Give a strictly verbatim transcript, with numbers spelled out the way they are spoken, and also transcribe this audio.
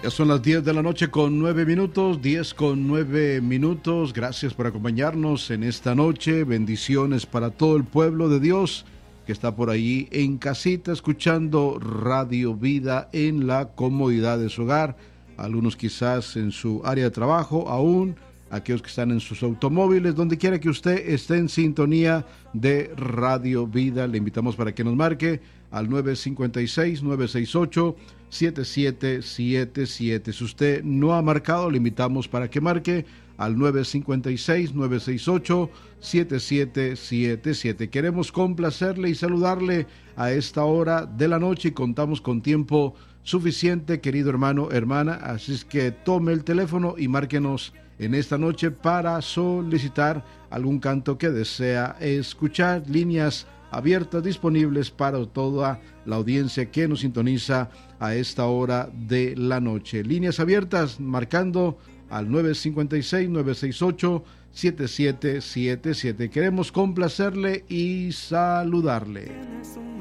Ya son las diez de la noche con nueve minutos, diez con nueve minutos. Gracias por acompañarnos en esta noche. Bendiciones para todo el pueblo de Dios que está por ahí en casita escuchando Radio Vida en la comodidad de su hogar. Algunos quizás en su área de trabajo, aún aquellos que están en sus automóviles, donde quiera que usted esté en sintonía de Radio Vida. Le invitamos para que nos marque al nueve cinco seis, nueve seis ocho, siete siete siete siete. Si usted no ha marcado, le invitamos para que marque al nueve cinco seis, nueve seis ocho, siete siete siete siete. Queremos complacerle y saludarle a esta hora de la noche y contamos con tiempo suficiente, querido hermano, hermana. Así es que tome el teléfono y márquenos en esta noche para solicitar algún canto que desea escuchar. Líneas abiertas disponibles para toda la audiencia que nos sintoniza a esta hora de la noche. Líneas abiertas marcando al nueve cinco seis, nueve seis ocho, siete siete siete siete. Queremos complacerle y saludarle.